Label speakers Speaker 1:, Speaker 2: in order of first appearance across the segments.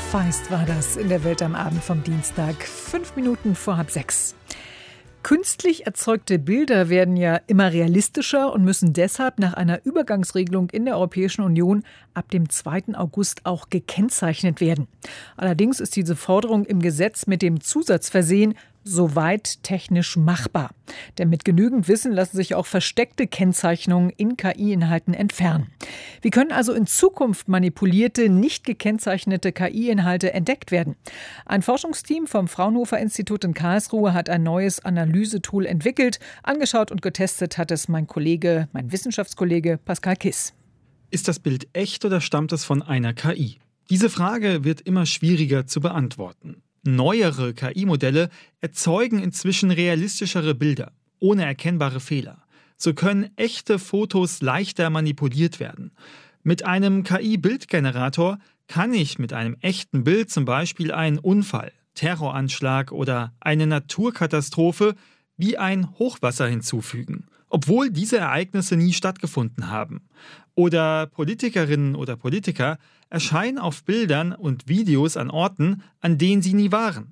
Speaker 1: Feist war das in der Welt am Abend vom Dienstag, 5 Minuten vor 5:30. Künstlich erzeugte Bilder werden ja immer realistischer und müssen deshalb nach einer Übergangsregelung in der Europäischen Union ab dem 2. August auch gekennzeichnet werden. Allerdings ist diese Forderung im Gesetz mit dem Zusatz versehen, soweit technisch machbar. Denn mit genügend Wissen lassen sich auch versteckte Kennzeichnungen in KI-Inhalten entfernen. Wie können also in Zukunft manipulierte, nicht gekennzeichnete KI-Inhalte entdeckt werden? Ein Forschungsteam vom Fraunhofer Institut in Karlsruhe hat ein neues Analysetool entwickelt. Angeschaut und getestet hat es mein Wissenschaftskollege Pascal Kiss.
Speaker 2: Ist das Bild echt oder stammt es von einer KI? Diese Frage wird immer schwieriger zu beantworten. Neuere KI-Modelle erzeugen inzwischen realistischere Bilder, ohne erkennbare Fehler. So können echte Fotos leichter manipuliert werden. Mit einem KI-Bildgenerator kann ich mit einem echten Bild zum Beispiel einen Unfall, Terroranschlag oder eine Naturkatastrophe wie ein Hochwasser hinzufügen, obwohl diese Ereignisse nie stattgefunden haben. Oder Politikerinnen oder Politiker erscheinen auf Bildern und Videos an Orten, an denen sie nie waren.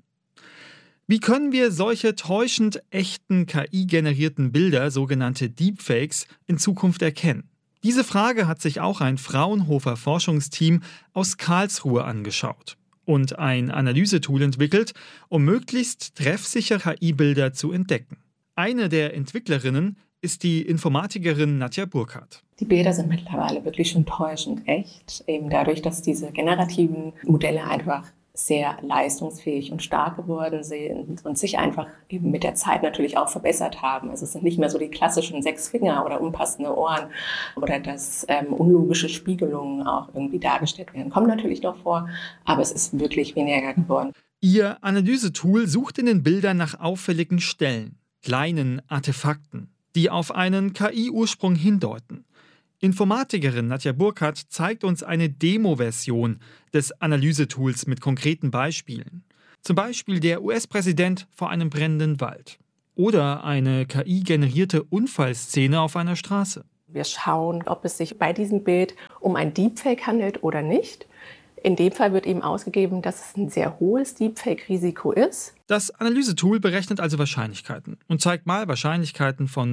Speaker 2: Wie können wir solche täuschend echten KI-generierten Bilder, sogenannte Deepfakes, in Zukunft erkennen? Diese Frage hat sich auch ein Fraunhofer Forschungsteam aus Karlsruhe angeschaut und ein Analysetool entwickelt, um möglichst treffsichere KI-Bilder zu entdecken. Eine der Entwicklerinnen ist die Informatikerin Nadja Burkhardt.
Speaker 3: Die Bilder sind mittlerweile wirklich schon täuschend echt, eben dadurch, dass diese generativen Modelle einfach sehr leistungsfähig und stark geworden sind und sich einfach eben mit der Zeit natürlich auch verbessert haben. Also es sind nicht mehr so die klassischen 6 Finger oder unpassende Ohren oder dass unlogische Spiegelungen auch irgendwie dargestellt werden. Kommt natürlich noch vor, aber es ist wirklich weniger geworden.
Speaker 2: Ihr Analysetool sucht in den Bildern nach auffälligen Stellen, kleinen Artefakten, die auf einen KI-Ursprung hindeuten. Informatikerin Nadja Burkhardt zeigt uns eine Demo-Version des Analysetools mit konkreten Beispielen. Zum Beispiel der US-Präsident vor einem brennenden Wald. Oder eine KI-generierte Unfallszene auf einer Straße.
Speaker 3: Wir schauen, ob es sich bei diesem Bild um ein Deepfake handelt oder nicht. In dem Fall wird eben ausgegeben, dass es ein sehr hohes Deepfake-Risiko ist.
Speaker 2: Das Analysetool berechnet also Wahrscheinlichkeiten und zeigt mal Wahrscheinlichkeiten von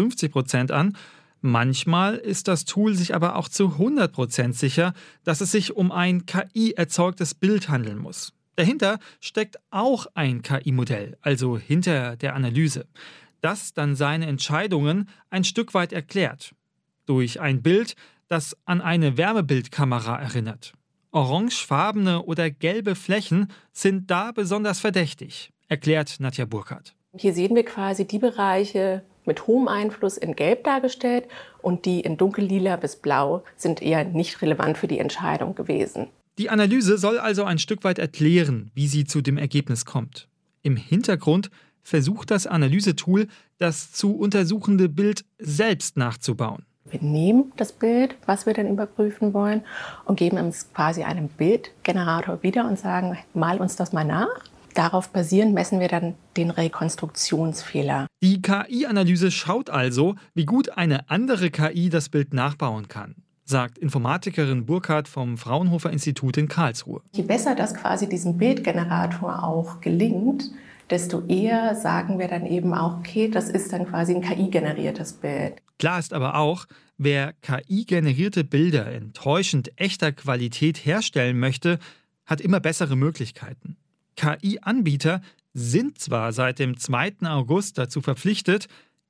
Speaker 2: 59% an. Manchmal ist das Tool sich aber auch zu 100% sicher, dass es sich um ein KI-erzeugtes Bild handeln muss. Dahinter steckt auch ein KI-Modell, also hinter der Analyse, das dann seine Entscheidungen ein Stück weit erklärt. Durch ein Bild, das an eine Wärmebildkamera erinnert. Orangefarbene oder gelbe Flächen sind da besonders verdächtig, erklärt Nadja Burkhardt.
Speaker 3: Hier sehen wir quasi die Bereiche mit hohem Einfluss in Gelb dargestellt und die in Dunkellila bis Blau sind eher nicht relevant für die Entscheidung gewesen.
Speaker 2: Die Analyse soll also ein Stück weit erklären, wie sie zu dem Ergebnis kommt. Im Hintergrund versucht das Analysetool, das zu untersuchende Bild selbst nachzubauen.
Speaker 3: Wir nehmen das Bild, was wir dann überprüfen wollen, und geben es quasi einem Bildgenerator wieder und sagen, mal uns das mal nach. Darauf basierend messen wir dann den Rekonstruktionsfehler.
Speaker 2: Die KI-Analyse schaut also, wie gut eine andere KI das Bild nachbauen kann, sagt Informatikerin Burkhardt vom Fraunhofer Institut in Karlsruhe.
Speaker 3: Je besser das quasi diesem Bildgenerator auch gelingt, desto eher sagen wir dann eben auch, okay, das ist dann quasi ein KI-generiertes Bild.
Speaker 2: Klar ist aber auch, wer KI-generierte Bilder in täuschend echter Qualität herstellen möchte, hat immer bessere Möglichkeiten. KI-Anbieter sind zwar seit dem 2. August dazu verpflichtet,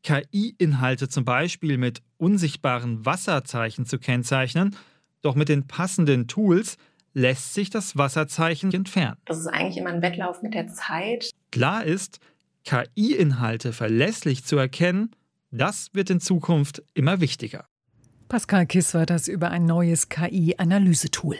Speaker 2: KI-Inhalte zum Beispiel mit unsichtbaren Wasserzeichen zu kennzeichnen, doch mit den passenden Tools lässt sich das Wasserzeichen entfernen.
Speaker 3: Das ist eigentlich immer ein Wettlauf mit der Zeit.
Speaker 2: Klar ist, KI-Inhalte verlässlich zu erkennen, das wird in Zukunft immer wichtiger.
Speaker 1: Pascal Kiss war das über ein neues KI-Analysetool.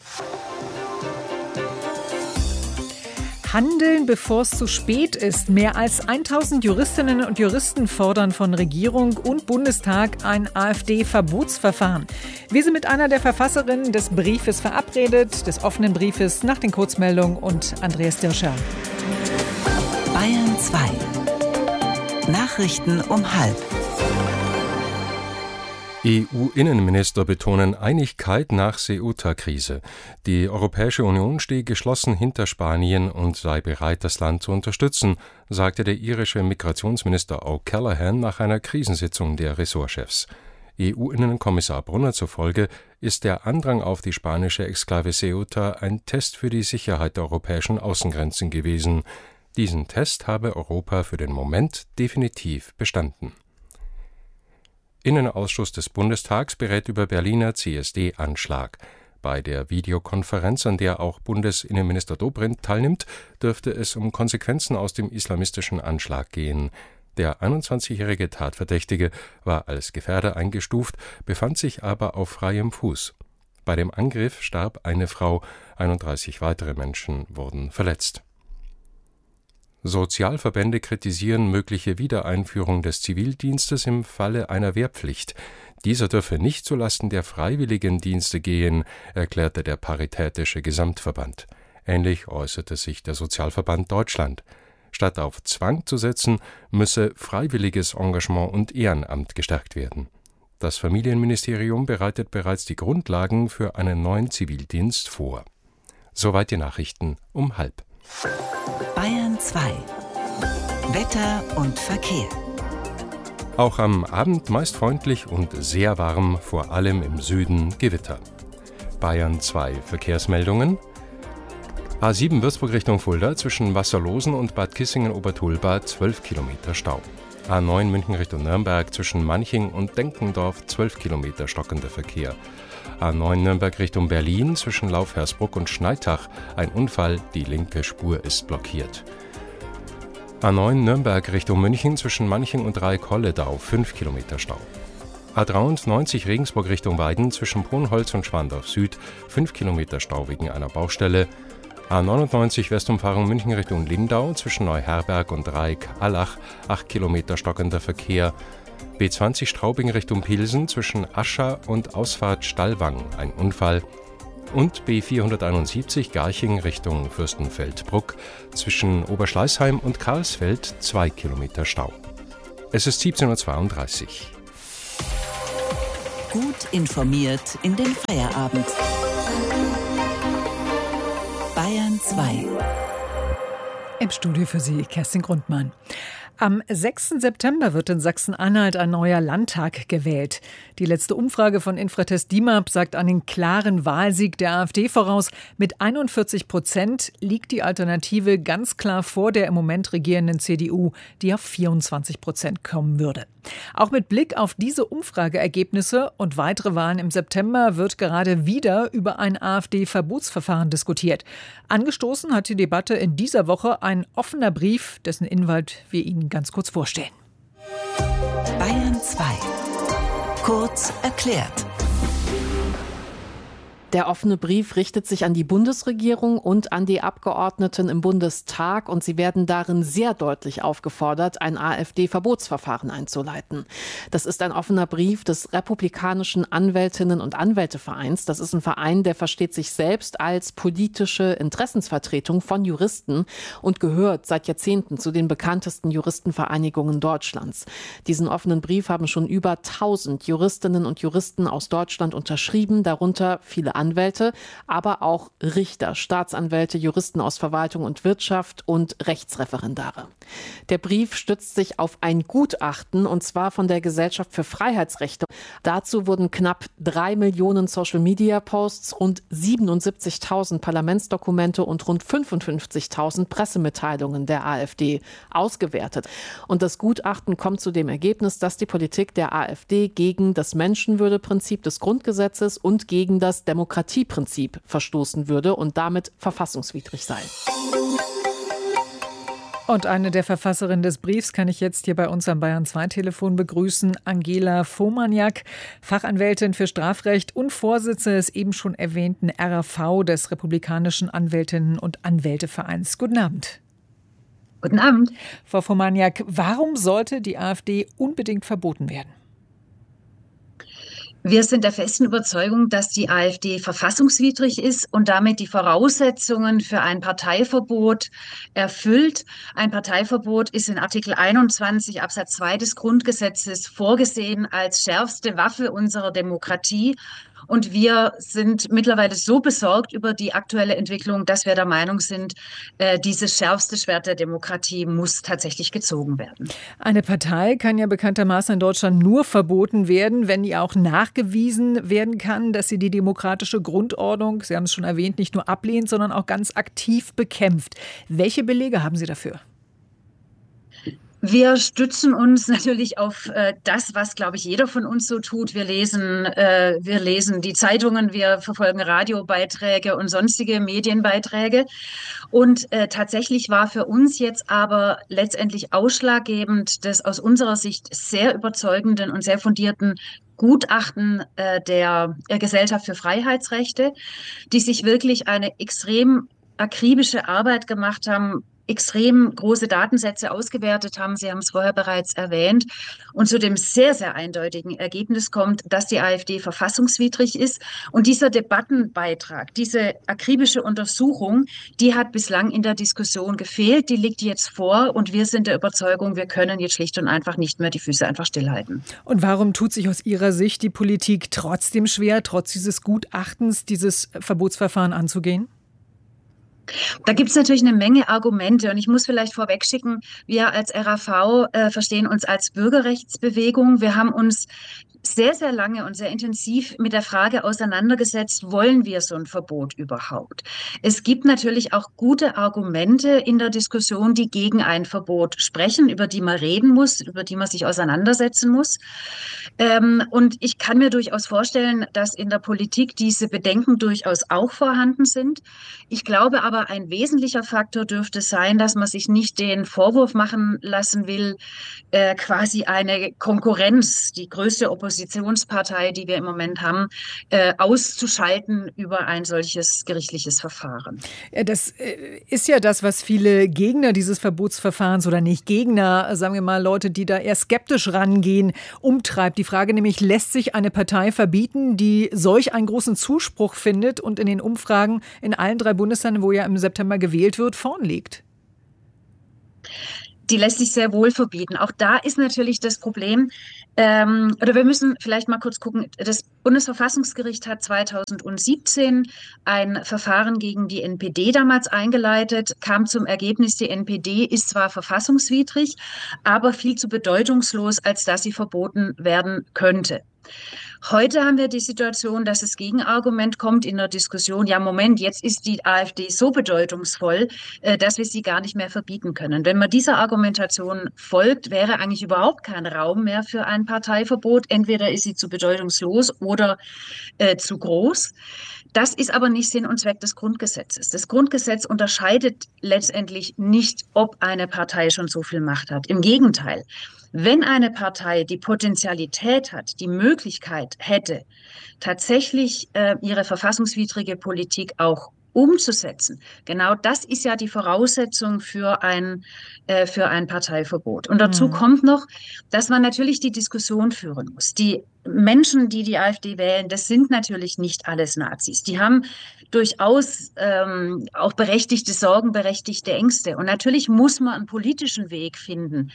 Speaker 1: Handeln, bevor es zu spät ist. Mehr als 1000 Juristinnen und Juristen fordern von Regierung und Bundestag ein AfD-Verbotsverfahren. Wir sind mit einer der Verfasserinnen des Briefes verabredet, des offenen Briefes, nach den Kurzmeldungen und Andreas Dirscher.
Speaker 4: Bayern 2. Nachrichten um 12:30. EU-Innenminister betonen Einigkeit nach Ceuta-Krise. Die Europäische Union stehe geschlossen hinter Spanien und sei bereit, das Land zu unterstützen, sagte der irische Migrationsminister O'Callaghan nach einer Krisensitzung der Ressortchefs. EU-Innenkommissar Brunner zufolge ist der Andrang auf die spanische Exklave Ceuta ein Test für die Sicherheit der europäischen Außengrenzen gewesen. Diesen Test habe Europa für den Moment definitiv bestanden. Innenausschuss des Bundestags berät über Berliner CSD-Anschlag. Bei der Videokonferenz, an der auch Bundesinnenminister Dobrindt teilnimmt, dürfte es um Konsequenzen aus dem islamistischen Anschlag gehen. Der 21-jährige Tatverdächtige war als Gefährder eingestuft, befand sich aber auf freiem Fuß. Bei dem Angriff starb eine Frau, 31 weitere Menschen wurden verletzt. Sozialverbände kritisieren mögliche Wiedereinführung des Zivildienstes im Falle einer Wehrpflicht. Dieser dürfe nicht zulasten der Freiwilligendienste gehen, erklärte der Paritätische Gesamtverband. Ähnlich äußerte sich der Sozialverband Deutschland. Statt auf Zwang zu setzen, müsse freiwilliges Engagement und Ehrenamt gestärkt werden. Das Familienministerium bereitet bereits die Grundlagen für einen neuen Zivildienst vor. Soweit die Nachrichten um 12:30.
Speaker 5: Bayern 2. Wetter und Verkehr.
Speaker 4: Auch am Abend meist freundlich und sehr warm, vor allem im Süden Gewitter. Bayern 2 Verkehrsmeldungen. A7 Würzburg Richtung Fulda zwischen Wasserlosen und Bad Kissingen-Obertulba 12 Kilometer Stau. A9 München Richtung Nürnberg zwischen Manching und Denkendorf 12 Kilometer stockender Verkehr. A9 Nürnberg Richtung Berlin zwischen Laufhersbruck und Schneitach ein Unfall, die linke Spur ist blockiert. A9 Nürnberg Richtung München zwischen Manching und Reik-Holledau 5 Kilometer Stau. A93 Regensburg Richtung Weiden zwischen Ponholz und Schwandorf Süd 5 Kilometer Stau wegen einer Baustelle. A99 Westumfahrung München Richtung Lindau zwischen Neuherberg und Reik-Allach 8 Kilometer stockender Verkehr. B20 Straubing Richtung Pilsen zwischen Ascha und Ausfahrt Stallwang ein Unfall. Und B471 Garching Richtung Fürstenfeldbruck zwischen Oberschleißheim und Karlsfeld 2 Kilometer Stau. Es ist 17:32 Uhr.
Speaker 5: Gut informiert in den Feierabend. Bayern 2.
Speaker 1: Im Studio für Sie Kerstin Grundmann. Am 6. September wird in Sachsen-Anhalt ein neuer Landtag gewählt. Die letzte Umfrage von Infratest DIMAP sagt einen klaren Wahlsieg der AfD voraus. Mit 41% liegt die Alternative ganz klar vor der im Moment regierenden CDU, die auf 24% kommen würde. Auch mit Blick auf diese Umfrageergebnisse und weitere Wahlen im September wird gerade wieder über ein AfD-Verbotsverfahren diskutiert. Angestoßen hat die Debatte in dieser Woche ein offener Brief, dessen Inhalt wir Ihnen ganz kurz vorstellen.
Speaker 5: Bayern 2. Kurz erklärt.
Speaker 6: Der offene Brief richtet sich an die Bundesregierung und an die Abgeordneten im Bundestag und sie werden darin sehr deutlich aufgefordert, ein AfD-Verbotsverfahren einzuleiten. Das ist ein offener Brief des Republikanischen Anwältinnen- und Anwältevereins. Das ist ein Verein, der versteht sich selbst als politische Interessensvertretung von Juristen und gehört seit Jahrzehnten zu den bekanntesten Juristenvereinigungen Deutschlands. Diesen offenen Brief haben schon über 1000 Juristinnen und Juristen aus Deutschland unterschrieben, darunter viele Anwälte, aber auch Richter, Staatsanwälte, Juristen aus Verwaltung und Wirtschaft und Rechtsreferendare. Der Brief stützt sich auf ein Gutachten, und zwar von der Gesellschaft für Freiheitsrechte. Dazu wurden knapp 3 Millionen Social-Media-Posts, rund 77.000 Parlamentsdokumente und rund 55.000 Pressemitteilungen der AfD ausgewertet. Und das Gutachten kommt zu dem Ergebnis, dass die Politik der AfD gegen das Menschenwürdeprinzip des Grundgesetzes und gegen das Demokratieprinzip verstoßen würde und damit verfassungswidrig sei.
Speaker 1: Und eine der Verfasserinnen des Briefs kann ich jetzt hier bei uns am Bayern 2 Telefon begrüßen, Angela Vomaniak, Fachanwältin für Strafrecht und Vorsitzende des eben schon erwähnten RAV, des Republikanischen Anwältinnen- und Anwältevereins. Guten Abend.
Speaker 7: Guten Abend.
Speaker 1: Frau Vomaniak, warum sollte die AfD unbedingt verboten werden?
Speaker 7: Wir sind der festen Überzeugung, dass die AfD verfassungswidrig ist und damit die Voraussetzungen für ein Parteiverbot erfüllt. Ein Parteiverbot ist in Artikel 21 Absatz 2 des Grundgesetzes vorgesehen als schärfste Waffe unserer Demokratie. Und wir sind mittlerweile so besorgt über die aktuelle Entwicklung, dass wir der Meinung sind, dieses schärfste Schwert der Demokratie muss tatsächlich gezogen werden.
Speaker 1: Eine Partei kann ja bekanntermaßen in Deutschland nur verboten werden, wenn ihr auch nachgewiesen werden kann, dass sie die demokratische Grundordnung, Sie haben es schon erwähnt, nicht nur ablehnt, sondern auch ganz aktiv bekämpft. Welche Belege haben Sie dafür?
Speaker 7: Wir stützen uns natürlich auf das, was, glaube ich, jeder von uns so tut. Wir lesen die Zeitungen, wir verfolgen Radiobeiträge und sonstige Medienbeiträge. Und tatsächlich war für uns jetzt aber letztendlich ausschlaggebend das aus unserer Sicht sehr überzeugenden und sehr fundierten Gutachten der Gesellschaft für Freiheitsrechte, die sich wirklich eine extrem akribische Arbeit gemacht haben, extrem große Datensätze ausgewertet haben. Sie haben es vorher bereits erwähnt und zu dem sehr, sehr eindeutigen Ergebnis kommt, dass die AfD verfassungswidrig ist. Und dieser Debattenbeitrag, diese akribische Untersuchung, die hat bislang in der Diskussion gefehlt. Die liegt jetzt vor und wir sind der Überzeugung, wir können jetzt schlicht und einfach nicht mehr die Füße einfach stillhalten.
Speaker 1: Und warum tut sich aus Ihrer Sicht die Politik trotzdem schwer, trotz dieses Gutachtens, dieses Verbotsverfahren anzugehen?
Speaker 7: Da gibt es natürlich eine Menge Argumente und ich muss vielleicht vorwegschicken, wir als RAV verstehen uns als Bürgerrechtsbewegung. Wir haben uns sehr, sehr lange und sehr intensiv mit der Frage auseinandergesetzt, wollen wir so ein Verbot überhaupt? Es gibt natürlich auch gute Argumente in der Diskussion, die gegen ein Verbot sprechen, über die man reden muss, über die man sich auseinandersetzen muss. Und ich kann mir durchaus vorstellen, dass in der Politik diese Bedenken durchaus auch vorhanden sind. Ich glaube aber, ein wesentlicher Faktor dürfte sein, dass man sich nicht den Vorwurf machen lassen will, quasi eine Konkurrenz, die größte Oppositionspartei, die wir im Moment haben, auszuschalten über ein solches gerichtliches Verfahren.
Speaker 1: Das ist ja das, was viele Gegner dieses Verbotsverfahrens oder nicht Gegner, sagen wir mal Leute, die da eher skeptisch rangehen, umtreibt. Die Frage nämlich, lässt sich eine Partei verbieten, die solch einen großen Zuspruch findet und in den Umfragen in allen 3 Bundesländern, wo ja im September gewählt wird, vorn liegt?
Speaker 7: Die lässt sich sehr wohl verbieten. Auch da ist natürlich das Problem, oder wir müssen vielleicht mal kurz gucken, das Bundesverfassungsgericht hat 2017 ein Verfahren gegen die NPD damals eingeleitet, kam zum Ergebnis, die NPD ist zwar verfassungswidrig, aber viel zu bedeutungslos, als dass sie verboten werden könnte. Heute haben wir die Situation, dass das Gegenargument kommt in der Diskussion, ja Moment, jetzt ist die AfD so bedeutungsvoll, dass wir sie gar nicht mehr verbieten können. Wenn man dieser Argumentation folgt, wäre eigentlich überhaupt kein Raum mehr für ein Parteiverbot. Entweder ist sie zu bedeutungslos oder zu groß. Das ist aber nicht Sinn und Zweck des Grundgesetzes. Das Grundgesetz unterscheidet letztendlich nicht, ob eine Partei schon so viel Macht hat. Im Gegenteil. Wenn eine Partei die Potenzialität hat, die Möglichkeit hätte, tatsächlich ihre verfassungswidrige Politik auch umzusetzen. Genau das ist ja die Voraussetzung für ein Parteiverbot. Und dazu kommt noch, dass man natürlich die Diskussion führen muss. Die Menschen, die die AfD wählen, das sind natürlich nicht alles Nazis. Die haben durchaus auch berechtigte Sorgen, berechtigte Ängste. Und natürlich muss man einen politischen Weg finden,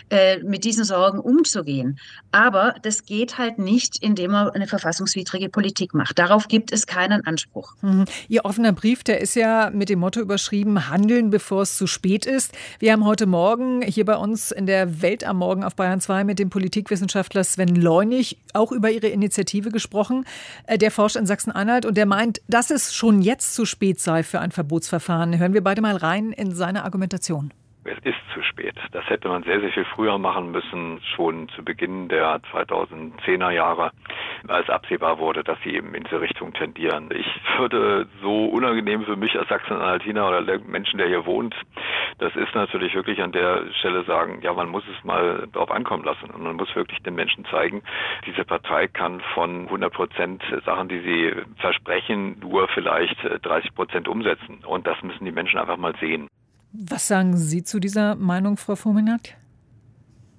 Speaker 7: mit diesen Sorgen umzugehen. Aber das geht halt nicht, indem man eine verfassungswidrige Politik macht. Darauf gibt es keinen Anspruch.
Speaker 1: Ihr offener Brief, der ist ja mit dem Motto überschrieben, handeln, bevor es zu spät ist. Wir haben heute Morgen hier bei uns in der Welt am Morgen auf Bayern 2 mit dem Politikwissenschaftler Sven Leunig auch über Ihre Initiative gesprochen. Der forscht in Sachsen-Anhalt und der meint, dass es schon jetzt zu spät sei für ein Verbotsverfahren. Hören wir beide mal rein in seine Argumentation.
Speaker 8: Es ist zu spät. Das hätte man sehr, sehr viel früher machen müssen, schon zu Beginn der 2010er Jahre, als absehbar wurde, dass sie eben in diese Richtung tendieren. Ich würde so unangenehm für mich als Sachsen-Anhaltiner oder der Menschen, der hier wohnt, das ist natürlich wirklich an der Stelle sagen, ja, man muss es mal drauf ankommen lassen und man muss wirklich den Menschen zeigen, diese Partei kann von 100% Sachen, die sie versprechen, nur vielleicht 30% umsetzen und das müssen die Menschen einfach mal sehen.
Speaker 1: Was sagen Sie zu dieser Meinung, Frau Fuhrmann?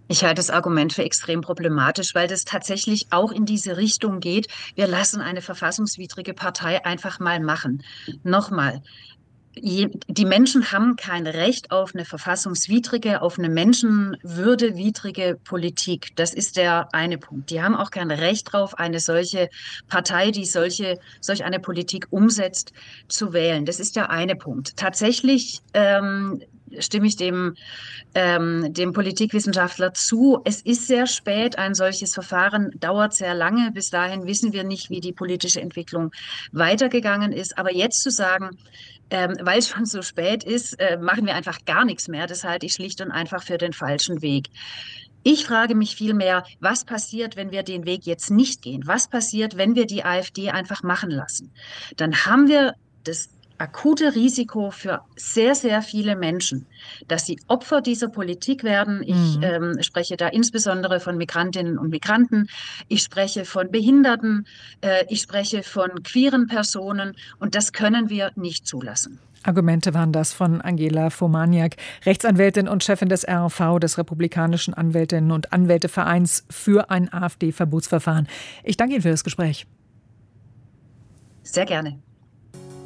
Speaker 7: Ich halte das Argument für extrem problematisch, weil das tatsächlich auch in diese Richtung geht. Wir lassen eine verfassungswidrige Partei einfach mal machen. Nochmal. Die Menschen haben kein Recht auf eine verfassungswidrige, auf eine menschenwürdewidrige Politik. Das ist der eine Punkt. Die haben auch kein Recht drauf, eine solche Partei, die solch eine Politik umsetzt, zu wählen. Das ist der eine Punkt. Tatsächlich stimme ich dem Politikwissenschaftler zu. Es ist sehr spät. Ein solches Verfahren dauert sehr lange. Bis dahin wissen wir nicht, wie die politische Entwicklung weitergegangen ist. Aber jetzt zu sagen, weil es schon so spät ist, machen wir einfach gar nichts mehr. Das halte ich schlicht und einfach für den falschen Weg. Ich frage mich vielmehr, was passiert, wenn wir den Weg jetzt nicht gehen? Was passiert, wenn wir die AfD einfach machen lassen? Dann haben wir das akute Risiko für sehr, sehr viele Menschen, dass sie Opfer dieser Politik werden. Ich spreche da insbesondere von Migrantinnen und Migranten. Ich spreche von Behinderten. Ich spreche von queeren Personen. Und das können wir nicht zulassen.
Speaker 1: Argumente waren das von Angela Fomaniak, Rechtsanwältin und Chefin des RAV, des Republikanischen Anwältinnen- und Anwältevereins, für ein AfD-Verbotsverfahren. Ich danke Ihnen für das Gespräch.
Speaker 7: Sehr gerne.